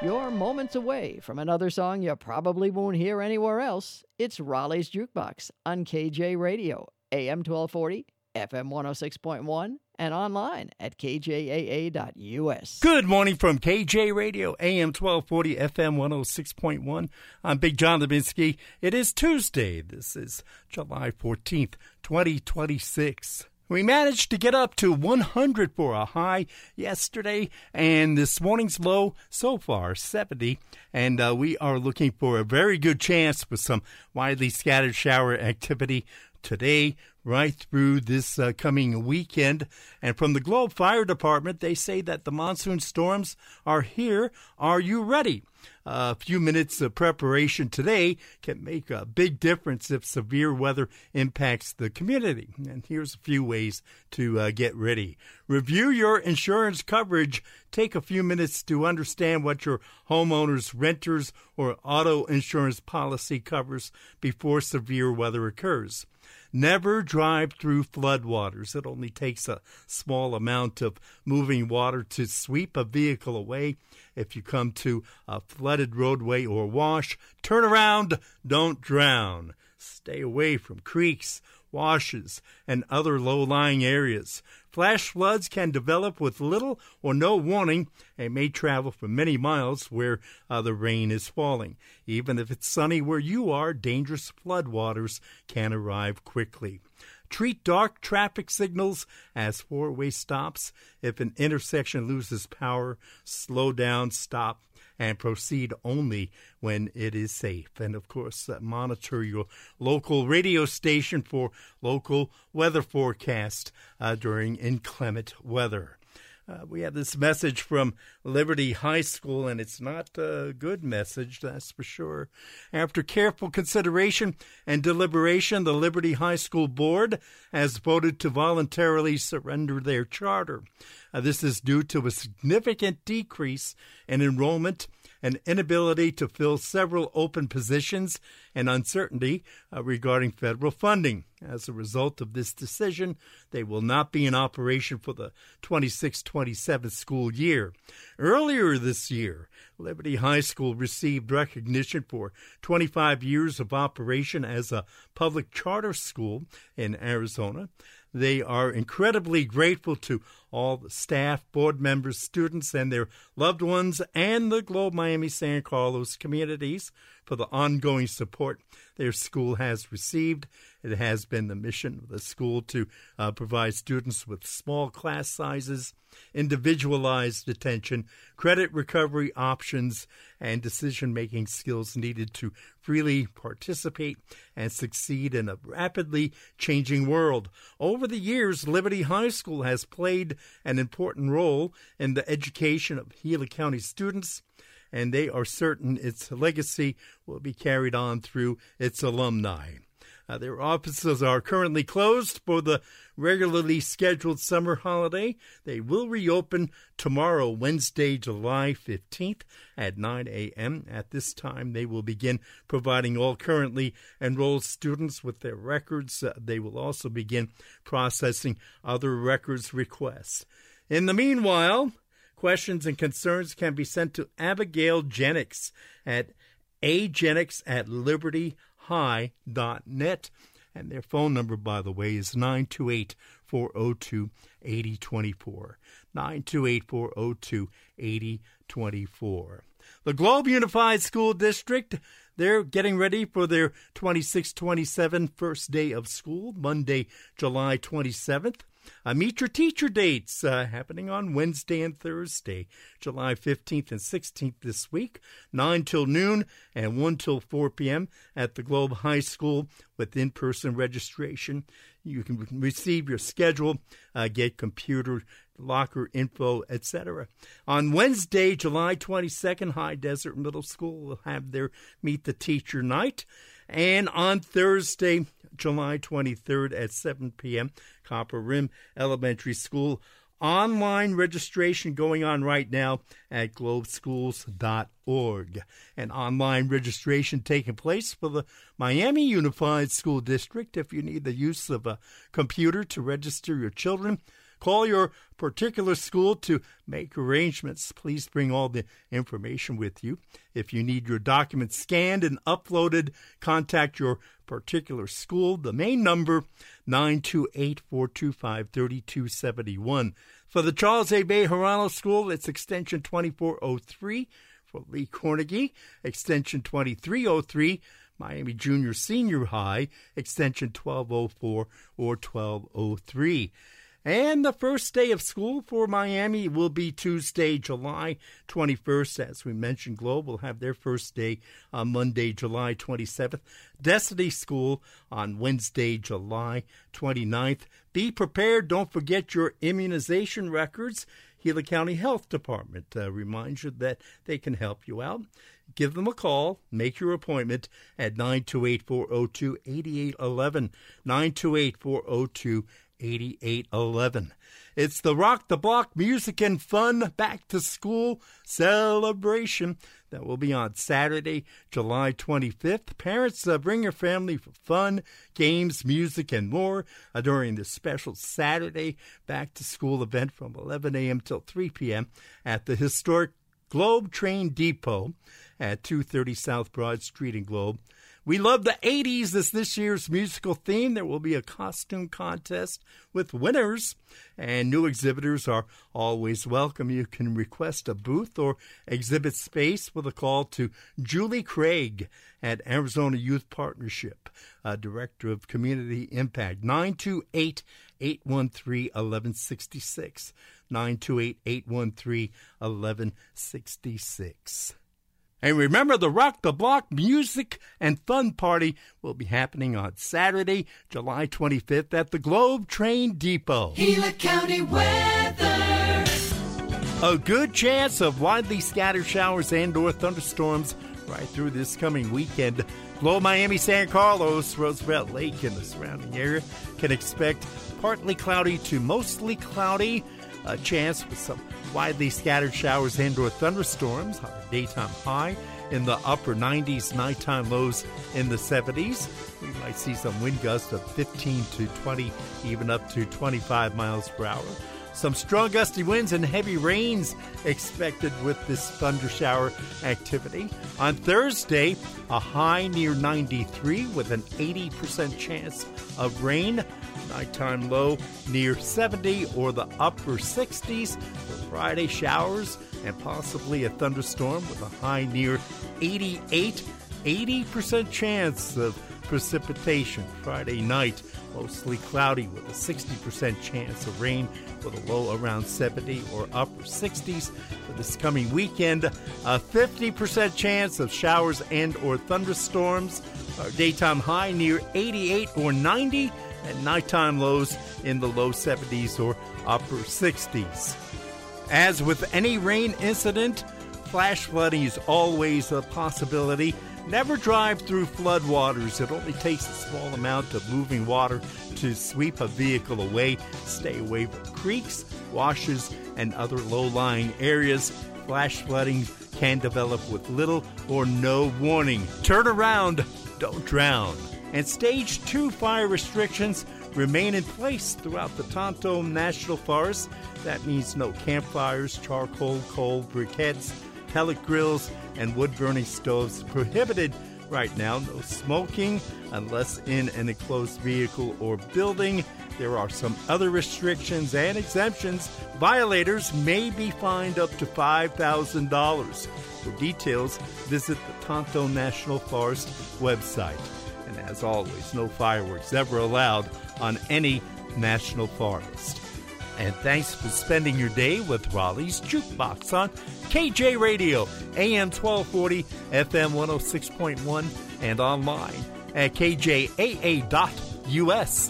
You're moments away from another song you probably won't hear anywhere else. It's Raleigh's Jukebox on KJ Radio, AM 1240, FM 106.1, and online at kjaa.us. Good morning from KJ Radio, AM 1240, FM 106.1. I'm Big John Levinsky. It is Tuesday. This is July 14th, 2026. We managed to get up to 100 for a high yesterday, and this morning's low so far 70, and we are looking for a very good chance for some widely scattered shower activity today right through this coming weekend. And from the Globe Fire Department, they say that the monsoon storms are here. Are you ready? A few minutes of preparation today can make a big difference if severe weather impacts the community. And here's a few ways to get ready. Review your insurance coverage. Take a few minutes to understand what your homeowner's, renters, or auto insurance policy covers before severe weather occurs. Never drive through floodwaters. It only takes a small amount of moving water to sweep a vehicle away. If you come to a flooded roadway or wash, turn around, don't drown. Stay away from creeks, washes, and other low-lying areas. Flash floods can develop with little or no warning and may travel for many miles where the rain is falling. Even if it's sunny where you are, dangerous floodwaters can arrive quickly. Treat dark traffic signals as four-way stops. If an intersection loses power, slow down, stop, and proceed only when it is safe. And, of course, monitor your local radio station for local weather forecast during inclement weather. We have this message from Liberty High School, and it's not a good message, that's for sure. After careful consideration and deliberation, the Liberty High School Board has voted to voluntarily surrender their charter. This is due to a significant decrease in enrollment, an inability to fill several open positions, and uncertainty regarding federal funding. As a result of this decision, they will not be in operation for the 26-27 school year. Earlier this year, Liberty High School received recognition for 25 years of operation as a public charter school in Arizona. They are incredibly grateful to all the staff, board members, students, and their loved ones, and the Globe Miami San Carlos communities for the ongoing support their school has received. It has been the mission of the school to provide students with small class sizes, individualized attention, credit recovery options, and decision-making skills needed to freely participate and succeed in a rapidly changing world. Over the years, Liberty High School has played an important role in the education of Gila County students, and they are certain its legacy will be carried on through its alumni. Their offices are currently closed for the regularly scheduled summer holiday. They will reopen tomorrow, Wednesday, July 15th at 9 a.m. At this time, they will begin providing all currently enrolled students with their records. They will also begin processing other records requests. In the meanwhile, questions and concerns can be sent to Abigail Jennings at ajenix@libertyhigh.net. And their phone number, by the way, is 928-402-8024. 928-402-8024. The Globe Unified School District, they're getting ready for their 26-27 first day of school, Monday, July 27th. Meet your teacher dates happening on Wednesday and Thursday, July 15th and 16th this week, 9 till noon and 1 till 4 p.m. at the Globe High School with in-person registration. You can receive your schedule, get computer, locker info, etc. On Wednesday, July 22nd, High Desert Middle School will have their Meet the Teacher night. And on Thursday, July 23rd at 7 p.m., Copper Rim Elementary School. Online registration going on right now at globeschools.org. And online registration taking place for the Miami Unified School District. If you need the use of a computer to register your children, Call your particular school to make arrangements. Please bring all the information with you. If you need your documents scanned and uploaded, contact your particular school. The main number, 928-425-3271. For the Charles A. Bejarano School, it's extension 2403. For Lee Carnegie, extension 2303. Miami Junior Senior High, extension 1204 or 1203. And the first day of school for Miami will be Tuesday, July 21st. As we mentioned, Globe will have their first day on Monday, July 27th. Destiny School on Wednesday, July 29th. Be prepared. Don't forget your immunization records. Gila County Health Department reminds you that they can help you out. Give them a call. Make your appointment at 928-402-8811. 928-402-8811. It's the Rock the Block Music and Fun Back to School celebration that will be on Saturday, July 25th. Parents, bring your family for fun, games, music, and more during this special Saturday Back to School event from 11 a.m. till 3 p.m. at the historic Globe Train Depot at 230 South Broad Street in Globe. We love the 80s as this year's musical theme. There will be a costume contest with winners, and new exhibitors are always welcome. You can request a booth or exhibit space with a call to Julie Craig at Arizona Youth Partnership, Director of Community Impact, 928-813-1166, 928-813-1166. And remember, the Rock the Block Music and Fun Party will be happening on Saturday, July 25th at the Globe Train Depot. Gila County weather. A good chance of widely scattered showers and or thunderstorms right through this coming weekend. Globe Miami, San Carlos, Roosevelt Lake, and the surrounding area can expect partly cloudy to mostly cloudy. A chance with some widely scattered showers and or thunderstorms. Daytime high in the upper 90s, nighttime lows in the 70s. We might see some wind gusts of 15 to 20, even up to 25 miles per hour. Some strong gusty winds and heavy rains expected with this thunder shower activity. On Thursday, a high near 93 with an 80% chance of rain. Nighttime low near 70 or the upper 60s. For Friday, showers and possibly a thunderstorm with a high near 88. 80% chance of precipitation. Friday night, mostly cloudy with a 60% chance of rain with a low around 70 or upper 60s. For this coming weekend, a 50% chance of showers and or thunderstorms. Our daytime high near 88 or 90. And nighttime lows in the low 70s or upper 60s. As with any rain incident, flash flooding is always a possibility. Never drive through floodwaters. It only takes a small amount of moving water to sweep a vehicle away. Stay away from creeks, washes, and other low-lying areas. Flash flooding can develop with little or no warning. Turn around, don't drown. And Stage 2 fire restrictions remain in place throughout the Tonto National Forest. That means no campfires, charcoal, coal, briquettes, pellet grills, and wood-burning stoves prohibited right now. No smoking unless in an enclosed vehicle or building. There are some other restrictions and exemptions. Violators may be fined up to $5,000. For details, visit the Tonto National Forest website. And as always, no fireworks ever allowed on any national forest. And thanks for spending your day with Raleigh's Jukebox on KJ Radio, AM 1240, FM 106.1, and online at kjaa.us.